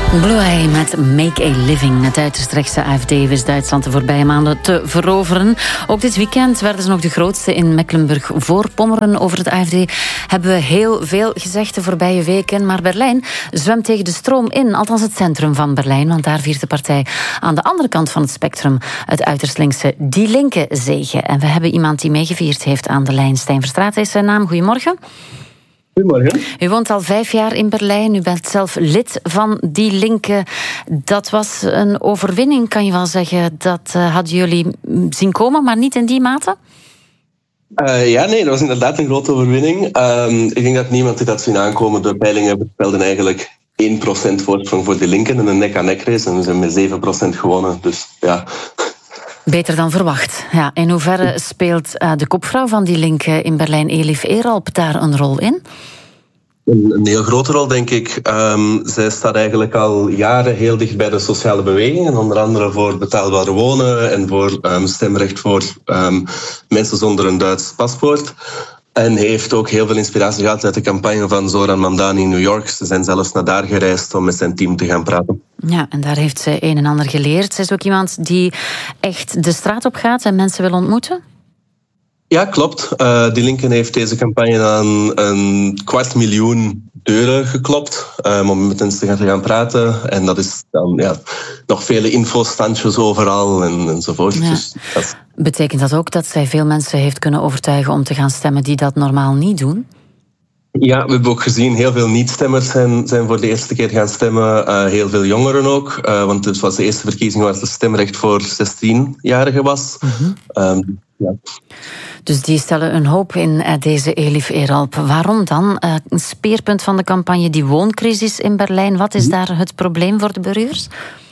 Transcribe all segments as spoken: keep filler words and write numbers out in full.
Blue Eye met Make a Living. Het uiterst rechtse A F D wist Duitsland de voorbije maanden te veroveren. Ook dit weekend werden ze nog de grootste in Mecklenburg-Voorpommeren. Over het A F D hebben we heel veel gezegd de voorbije weken. Maar Berlijn zwemt tegen de stroom in. Althans het centrum van Berlijn. Want daar viert de partij aan de andere kant van het spectrum het uiterst linkse Die Linke zege. En we hebben iemand die meegevierd heeft aan de lijn. Stijn Verstraeten is zijn naam. Goedemorgen. Goedemorgen. U woont al vijf jaar in Berlijn. U bent zelf lid van Die Linke. Dat was een overwinning, kan je wel zeggen. Dat uh, hadden jullie zien komen, maar niet in die mate? Uh, ja, nee, dat was inderdaad een grote overwinning. Um, ik denk dat niemand dit had zien aankomen. De peilingen voorspelden eigenlijk één procent voorsprong voor Die Linke en een nek-aan-nek race. En we zijn met zeven procent gewonnen. Dus ja... Beter dan verwacht. Ja, in hoeverre speelt uh, de kopvrouw van Die Linke in Berlijn, Elif Eralp, daar een rol in? Een, een heel grote rol, denk ik. Um, zij staat eigenlijk al jaren heel dicht bij de sociale bewegingen. Onder andere voor betaalbaar wonen en voor um, stemrecht voor um, mensen zonder een Duits paspoort. En heeft ook heel veel inspiratie gehad uit de campagne van Zoran Mamdani in New York. Ze zijn zelfs naar daar gereisd om met zijn team te gaan praten. Ja, en daar heeft ze een en ander geleerd. Ze is ook iemand die echt de straat op gaat en mensen wil ontmoeten? Ja, klopt. Uh, Die Linke heeft deze campagne aan een kwart miljoen deuren geklopt um, om met mensen te gaan, te gaan praten. En dat is dan ja, nog vele infostandjes overal en, enzovoort. Ja. Dus dat... Betekent dat ook dat zij veel mensen heeft kunnen overtuigen om te gaan stemmen die dat normaal niet doen? Ja, we hebben ook gezien, heel veel niet-stemmers zijn, zijn voor de eerste keer gaan stemmen. Uh, heel veel jongeren ook. Uh, want het was de eerste verkiezing waar het stemrecht voor zestienjarigen was. Mm-hmm. Um, ja. Dus die stellen een hoop in uh, deze Elif Eralp. Waarom dan? Uh, een speerpunt van de campagne, die wooncrisis in Berlijn. Wat is daar het probleem voor de burgers?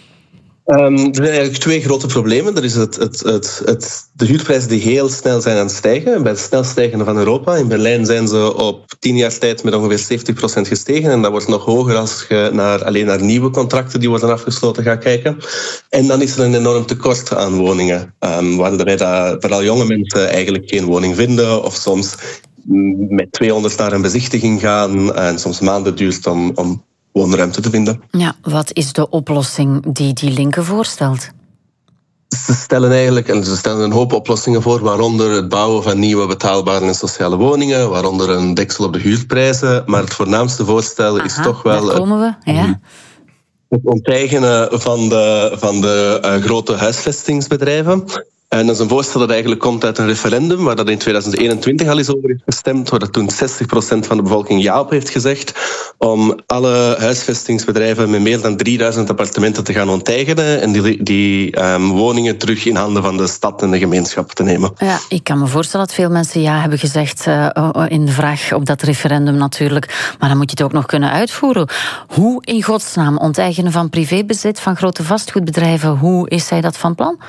Um, er zijn eigenlijk twee grote problemen. Er is het, het, het, het, de huurprijzen die heel snel zijn aan het stijgen. Bij het snelst stijgende van Europa. In Berlijn zijn ze op tien jaar tijd met ongeveer zeventig procent gestegen. En dat wordt nog hoger als je naar, alleen naar nieuwe contracten die worden afgesloten gaat kijken. En dan is er een enorm tekort aan woningen. Um, waarbij dat vooral jonge mensen eigenlijk geen woning vinden. Of soms met tweehonderd naar een bezichtiging gaan. En soms maanden duurt om... om woonruimte te vinden. Ja, wat is de oplossing die Die Linke voorstelt? Ze stellen eigenlijk en ze stellen een hoop oplossingen voor, waaronder het bouwen van nieuwe betaalbare en sociale woningen, waaronder een deksel op de huurprijzen. Maar het voornaamste voorstel Aha, is toch wel daar komen we. Ja. het onteigenen van de, van de uh, grote huisvestingsbedrijven. En dat is een voorstel dat eigenlijk komt uit een referendum, waar dat in tweeduizend eenentwintig al is over is gestemd, waar dat toen zestig procent van de bevolking ja op heeft gezegd, om alle huisvestingsbedrijven met meer dan drieduizend appartementen te gaan onteigenen en die, die um, woningen terug in handen van de stad en de gemeenschap te nemen. Ja, ik kan me voorstellen dat veel mensen ja hebben gezegd uh, in de vraag op dat referendum natuurlijk, maar dan moet je het ook nog kunnen uitvoeren. Hoe in godsnaam onteigenen van privébezit, van grote vastgoedbedrijven, hoe is zij dat van plan?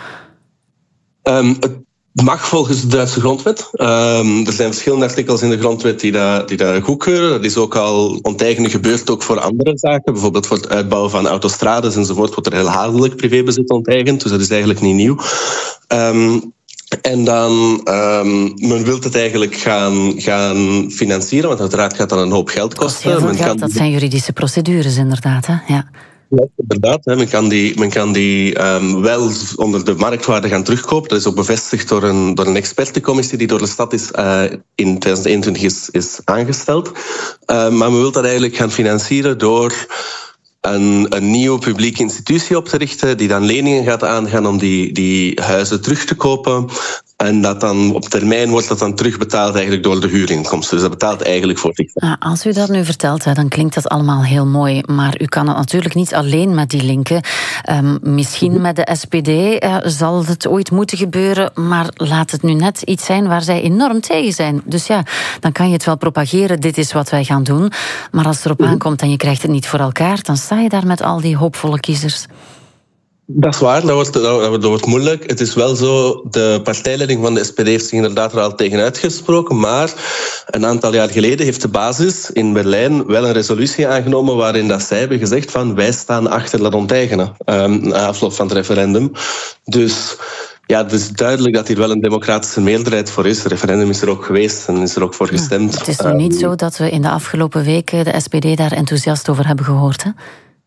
Um, het mag volgens de Duitse grondwet. Um, er zijn verschillende artikels in de grondwet die dat, die dat goedkeuren. Dat is ook al onteigenen gebeurd ook voor andere zaken. Bijvoorbeeld voor het uitbouwen van autostrades enzovoort wordt er herhaaldelijk privébezit onteigend. Dus dat is eigenlijk niet nieuw. Um, En dan, um, men wil het eigenlijk gaan, gaan financieren, want uiteraard gaat dat een hoop geld kosten. Heel veel men geld, kan... dat zijn juridische procedures inderdaad, hè? Ja. Ja, inderdaad. Hè. Men kan die, men kan die um, wel onder de marktwaarde gaan terugkopen. Dat is ook bevestigd door een, door een expertencommissie die door de stad is, uh, in tweeduizend eenentwintig is, is aangesteld. Uh, maar men wil dat eigenlijk gaan financieren door een, een nieuwe publieke institutie op te richten die dan leningen gaat aangaan om die, die huizen terug te kopen. En dat dan op termijn wordt dat dan terugbetaald eigenlijk door de huurinkomsten. Dus dat betaalt eigenlijk voor zich. Ah, als u dat nu vertelt, hè, dan klinkt dat allemaal heel mooi. Maar u kan het natuurlijk niet alleen met Die Linke. Um, misschien met de S P D uh, zal het ooit moeten gebeuren. Maar laat het nu net iets zijn waar zij enorm tegen zijn. Dus ja, dan kan je het wel propageren. Dit is wat wij gaan doen. Maar als het erop aankomt en je krijgt het niet voor elkaar, dan sta je daar met al die hoopvolle kiezers. Dat is waar, dat wordt, dat wordt moeilijk. Het is wel zo, de partijleiding van de S P D heeft zich inderdaad er al tegen uitgesproken, maar een aantal jaar geleden heeft de basis in Berlijn wel een resolutie aangenomen waarin dat zij hebben gezegd van wij staan achter dat onteigenen um, na afloop van het referendum. Dus ja, het is duidelijk dat hier wel een democratische meerderheid voor is. Het referendum is er ook geweest en is er ook voor gestemd. Ja, het is nog niet zo dat we in de afgelopen weken de S P D daar enthousiast over hebben gehoord, hè?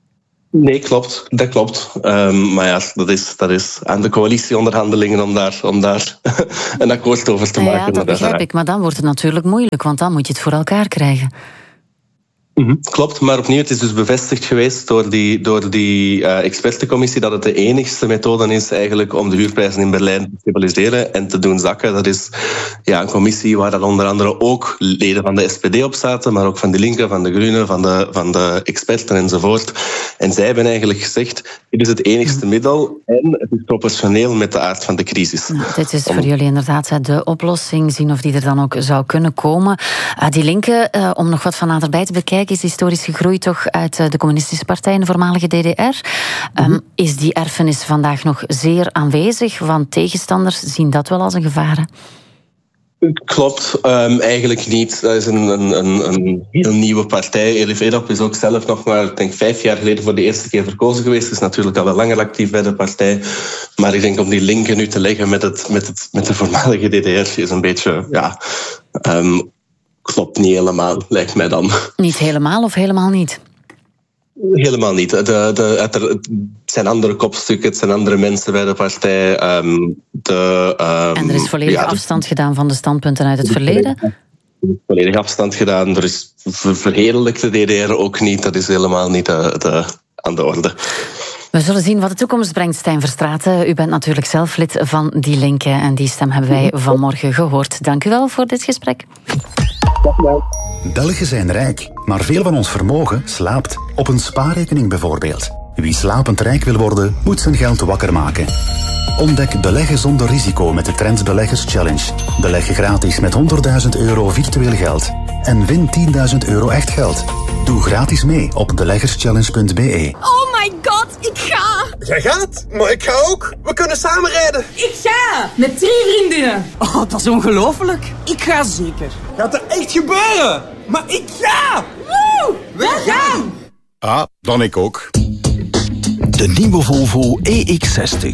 Nee, klopt. Dat klopt. Um, maar ja, dat is, dat is aan de coalitieonderhandelingen om daar, om daar een akkoord over te maken. Ja, dat begrijp ik. Maar dan wordt het natuurlijk moeilijk, want dan moet je het voor elkaar krijgen. Mm-hmm. Klopt, maar opnieuw, het is dus bevestigd geweest door die, door die uh, expertencommissie dat het de enigste methode is eigenlijk om de huurprijzen in Berlijn te stabiliseren en te doen zakken. Dat is ja, een commissie waar dan onder andere ook leden van de S P D op zaten, maar ook van de Linken, van de Groenen, van de, van de experten enzovoort. En zij hebben eigenlijk gezegd, dit is het enigste middel en het is proportioneel met de aard van de crisis. Nou, dit is voor jullie inderdaad de oplossing, zien of die er dan ook zou kunnen komen. Uh, die Linken, uh, om nog wat van naderbij te bekijken, is historisch gegroeid toch uit de communistische partij in de voormalige D D R. Mm-hmm. Um, is die erfenis vandaag nog zeer aanwezig? Want tegenstanders zien dat wel als een gevaar. Klopt, um, eigenlijk niet. Dat is een, een, een heel nieuwe partij. Elif Edap is ook zelf nog maar, ik denk, vijf jaar geleden voor de eerste keer verkozen geweest. Is natuurlijk al wel langer actief bij de partij. Maar ik denk om die linken nu te leggen met, het, met, het, met de voormalige D D R is een beetje, ja... Um, klopt niet helemaal, lijkt mij dan. Niet helemaal of helemaal niet? Helemaal niet. De, de, het zijn andere kopstukken, het zijn andere mensen bij de partij. Um, de, um, en er is volledig ja, afstand gedaan van de standpunten uit het verleden? Er is volledig afstand gedaan. Er is verheerlijkte D D R ook niet. Dat is helemaal niet de, de, aan de orde. We zullen zien wat de toekomst brengt, Stijn Verstraeten. U bent natuurlijk zelf lid van Die Linken en die stem hebben wij vanmorgen gehoord. Dank u wel voor dit gesprek. Belgen zijn rijk, maar veel van ons vermogen slaapt. Op een spaarrekening bijvoorbeeld. Wie slapend rijk wil worden, moet zijn geld wakker maken. Ontdek beleggen zonder risico met de Trends Beleggers Challenge. Beleg gratis met honderdduizend euro virtueel geld. En win tienduizend euro echt geld. Doe gratis mee op beleggerschallenge punt b e. Oh my god, ik ga! Jij gaat? Maar ik ga ook. We kunnen samen rijden. Ik ga! Met drie vriendinnen. Oh, dat is ongelooflijk. Ik ga zeker. Gaat er echt gebeuren? Maar ik ga! Woe! We gaan! Ah, dan ik ook. De nieuwe Volvo E X zestig.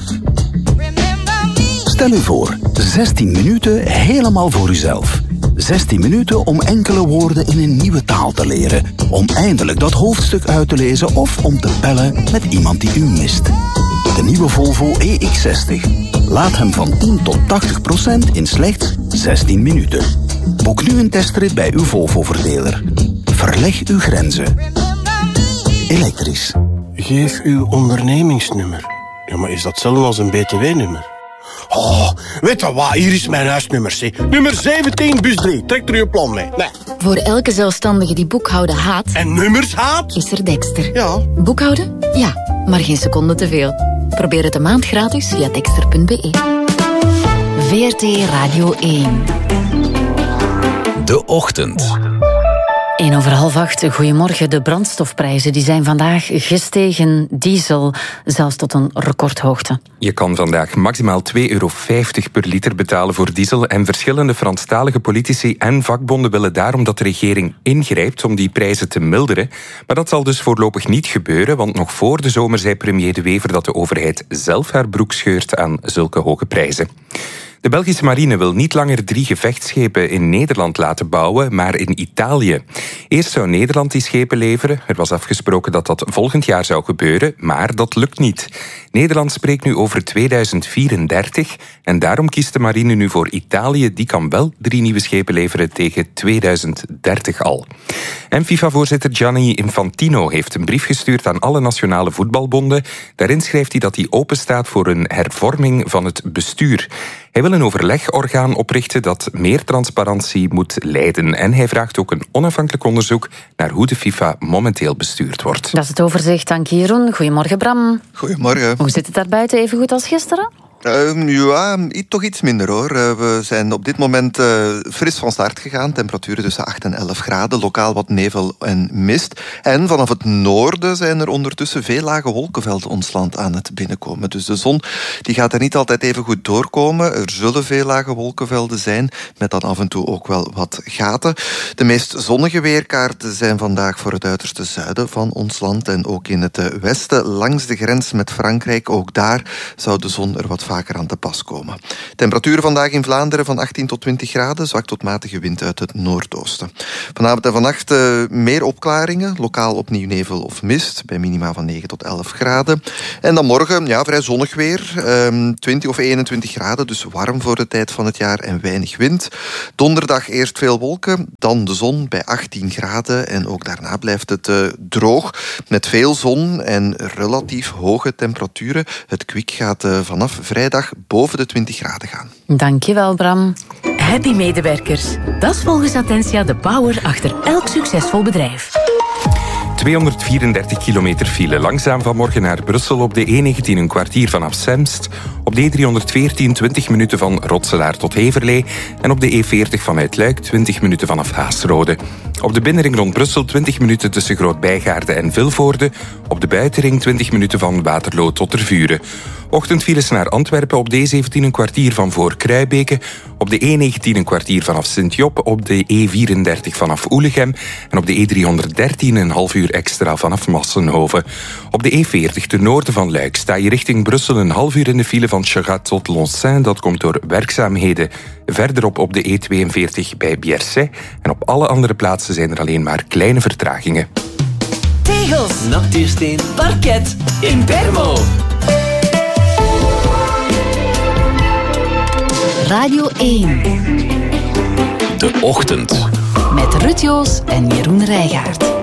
Stel u voor, zestien minuten helemaal voor uzelf. zestien minuten om enkele woorden in een nieuwe taal te leren. Om eindelijk dat hoofdstuk uit te lezen of om te bellen met iemand die u mist. De nieuwe Volvo E X zestig. Laat hem van tien tot tachtig procent in slechts zestien minuten. Boek nu een testrit bij uw Volvo-verdeler. Verleg uw grenzen. Elektrisch. Geef uw ondernemingsnummer. Ja, maar is dat hetzelfde als een B T W-nummer? Oh, weet je wat? Hier is mijn huisnummer, zie. Nummer zeventien, bus drie. Trek er uw plan mee. Nee. Voor elke zelfstandige die boekhouden haat... En nummers haat? Is er Dexter. Ja. Boekhouden? Ja, maar geen seconde te veel. Probeer het een maand gratis via dexter punt b e. V R T Radio één. De Ochtend. één over half acht, goedemorgen. De brandstofprijzen die zijn vandaag gestegen. Diesel zelfs tot een recordhoogte. Je kan vandaag maximaal twee euro vijftig per liter betalen voor diesel. En verschillende Franstalige politici en vakbonden willen daarom dat de regering ingrijpt om die prijzen te milderen. Maar dat zal dus voorlopig niet gebeuren, want nog voor de zomer zei premier De Wever dat de overheid zelf haar broek scheurt aan zulke hoge prijzen. De Belgische marine wil niet langer drie gevechtsschepen in Nederland laten bouwen, maar in Italië. Eerst zou Nederland die schepen leveren. Er was afgesproken dat dat volgend jaar zou gebeuren, maar dat lukt niet. Nederland spreekt nu over tweeduizend vierendertig en daarom kiest de marine nu voor Italië. Die kan wel drie nieuwe schepen leveren tegen tweeduizend dertig al. En FIFA-voorzitter Gianni Infantino heeft een brief gestuurd aan alle nationale voetbalbonden. Daarin schrijft hij dat hij openstaat voor een hervorming van het bestuur. Hij wil een overlegorgaan oprichten dat meer transparantie moet leiden. En hij vraagt ook een onafhankelijk onderzoek naar hoe de FIFA momenteel bestuurd wordt. Dat is het overzicht. Dank je, Jeroen. Goedemorgen, Bram. Goedemorgen. Hoe zit het daar buiten? Even goed als gisteren? Uh, ja, toch iets minder hoor. Uh, we zijn op dit moment uh, fris van start gegaan. Temperaturen tussen acht en elf graden. Lokaal wat nevel en mist. En vanaf het noorden zijn er ondertussen veel lage wolkenvelden ons land aan het binnenkomen. Dus de zon die gaat er niet altijd even goed doorkomen. Er zullen veel lage wolkenvelden zijn, met dan af en toe ook wel wat gaten. De meest zonnige weerkaarten zijn vandaag voor het uiterste zuiden van ons land. En ook in het westen, langs de grens met Frankrijk. Ook daar zou de zon er wat vaker aan te pas komen. Temperaturen vandaag in Vlaanderen van achttien tot twintig graden, zwak tot matige wind uit het noordoosten. Vanavond en vannacht uh, meer opklaringen, lokaal opnieuw nevel of mist, bij minima van negen tot elf graden. En dan morgen, ja, vrij zonnig weer, um, twintig of eenentwintig graden, dus warm voor de tijd van het jaar en weinig wind. Donderdag eerst veel wolken, dan de zon bij achttien graden en ook daarna blijft het uh, droog met veel zon en relatief hoge temperaturen. Het kwik gaat uh, vanaf vrijdag boven de twintig graden gaan. Dankjewel, Bram. Happy medewerkers. Dat is volgens Attentia de power achter elk succesvol bedrijf. tweehonderdvierendertig kilometer file. Langzaam vanmorgen naar Brussel op de E negentien een kwartier vanaf Semst. Op de E driehonderdveertien twintig minuten van Rotselaar tot Heverlee. En op de E veertig vanuit Luik twintig minuten vanaf Haasrode. Op de binnenring rond Brussel twintig minuten tussen Groot-Bijgaarde en Vilvoorde. Op de buitenring twintig minuten van Waterloo tot Tervuren. Ochtendfiles naar Antwerpen op de E zeventien een kwartier van voor Kruibeke. Op de E negentien een kwartier vanaf Sint-Job. Op de E vierendertig vanaf Oelegem. En op de E driehonderddertien een half uur extra vanaf Massenhoven. Op de E veertig ten noorden van Luik sta je richting Brussel een half uur in de file van Chagat tot Loncin. Dat komt door werkzaamheden. Verderop op de E tweeënveertig bij Bierset. En op alle andere plaatsen zijn er alleen maar kleine vertragingen. Tegels, Natuursteen, parket, Impermo. Radio één. De Ochtend. Met Ruud Joos en Jeroen Rijgaard.